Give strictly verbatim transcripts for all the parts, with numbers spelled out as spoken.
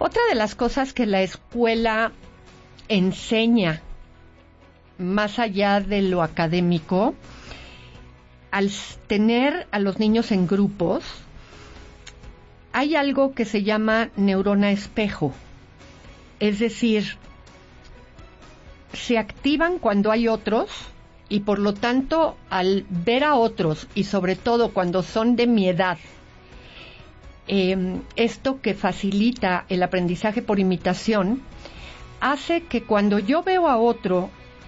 Otra de las cosas que la escuela enseña, más allá de lo académico, al tener a los niños en grupos, hay algo que se llama neurona espejo. Es decir, se activan cuando hay otros y por lo tanto al ver a otros y sobre todo cuando son de mi edad, eh, esto que facilita el aprendizaje por imitación hace que cuando yo veo a otro,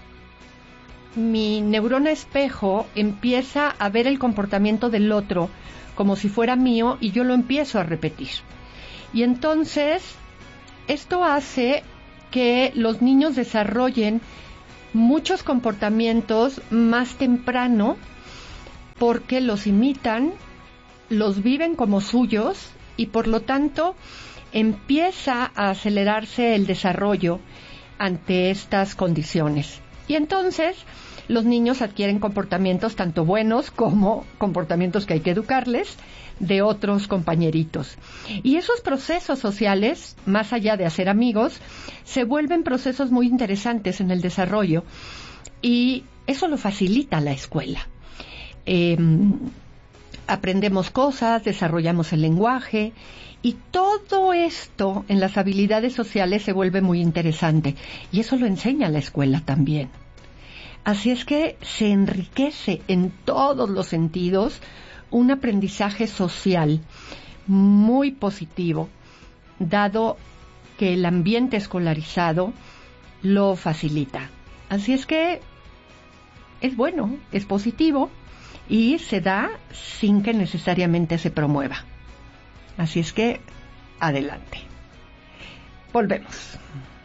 mi neurona espejo empieza a ver el comportamiento del otro como si fuera mío y yo lo empiezo a repetir. Y entonces esto hace que los niños desarrollen muchos comportamientos más temprano porque los imitan, los viven como suyos y por lo tanto empieza a acelerarse el desarrollo ante estas condiciones. Y entonces los niños adquieren comportamientos tanto buenos como comportamientos que hay que educarles de otros compañeritos. Y esos procesos sociales, más allá de hacer amigos, se vuelven procesos muy interesantes en el desarrollo y eso lo facilita la escuela. Eh, aprendemos cosas, desarrollamos el lenguaje y todo esto en las habilidades sociales se vuelve muy interesante y eso lo enseña la escuela también. Así es que se enriquece en todos los sentidos un aprendizaje social muy positivo, dado que el ambiente escolarizado lo facilita. Así es que es bueno, es positivo y se da sin que necesariamente se promueva. Así es que adelante. Volvemos.